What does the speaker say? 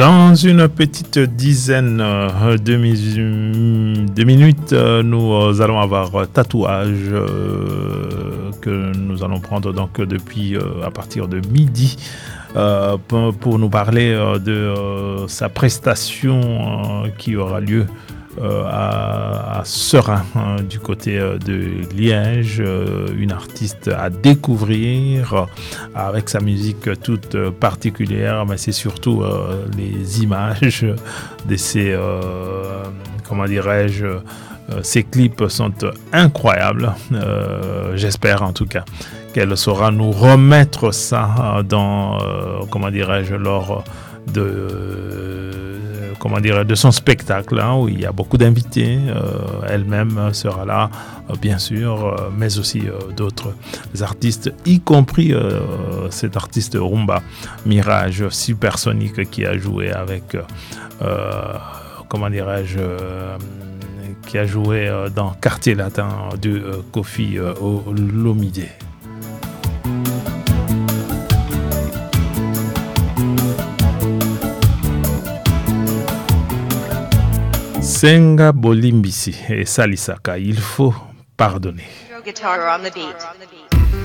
Dans une petite dizaine de minutes, nous allons avoir tatouage que nous allons prendre donc depuis à partir de midi pour nous parler de sa prestation qui aura lieu à Seraing, du côté de Liège, une artiste à découvrir avec sa musique toute particulière, mais c'est surtout les images de ces, comment dirais-je, ces clips sont incroyables. J'espère en tout cas qu'elle saura nous remettre ça dans, comment dirais-je, lors de son spectacle, hein, où il y a beaucoup d'invités. Elle-même sera là, bien sûr, mais aussi d'autres artistes, y compris cet artiste rumba Mirage Supersonique qui a joué avec, comment dirais-je, qui a joué dans Quartier Latin de Koffi Olomide. Senga Bolimbisi et Salisaka, il faut pardonner. Guitar on the beat.